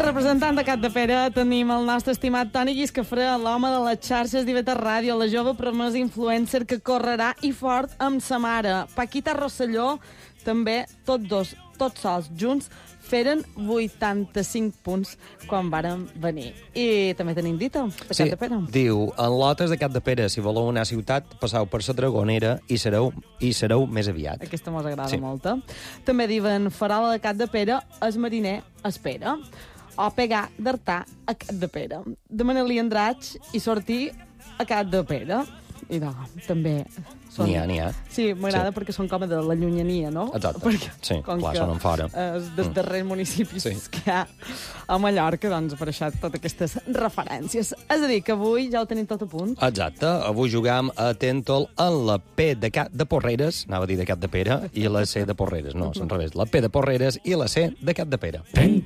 representant de Capdepera tenim el nostre estimat Toni Guiscafré, l'home de les xarxes d'IV3 Ràdio, la jove promesa influencer que correrà i fort amb sa mare. Paquita Rosselló, també, tots sols, junts, feren 85 punts quan varen venir. I també tenim dita, de Capdepera. Diu, en lotes de Capdepera, si voleu anar a ciutat, passeu per la Dragonera i sereu més aviat. Aquesta mos agrada molt. També diuen, farola de Capdepera, el mariner espera. O pegar d'Artà a Capdepera. Demanar-li Andratx i sortir a Capdepera. I no, també... N'hi ha. Sí, m'agrada perquè són com de la llunyania, no? Exacte. Perquè, sí, clar, sonen fora. És dels darrers municipis que hi ha a Mallorca, doncs per això totes aquestes referències. És a dir, que avui ja ho tenim tot a punt. Exacte. Avui jugam a Tentol en la P de Porreres, anava a dir de Capdepera, i la C de Porreres. No, és al revés. La P de Porreres i la C de Capdepera.